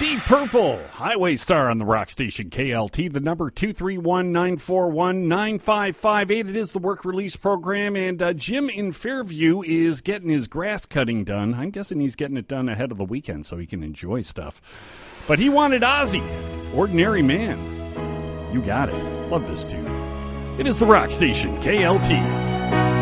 Deep Purple, Highway Star on the rock station KLT, the number 231-941-9558. It is the work release program, and Jim in Fairview is getting his grass cutting done. I'm guessing he's getting it done ahead of the weekend so he can enjoy stuff. But he wanted Ozzy, Ordinary Man. You got it. Love this tune. It is the rock station KLT.